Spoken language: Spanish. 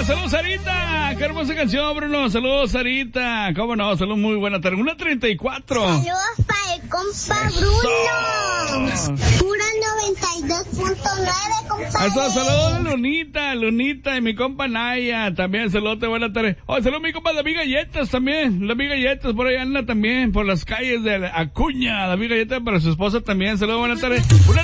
saludos Sarita. Qué hermosa canción, Bruno. Saludos Sarita. ¿Cómo no? Saludos, muy buena tarde. 1:34. Saludos para el compa Bruno. Pura 92.9, compa. Eso, saludos Lunita y mi compa Naya. También saludos, buena tarde. Saludos mi compa David Galletas también. David Galletas por ahí anda también por las calles de Acuña. David Galletas para su esposa también. Saludos, buena tarde.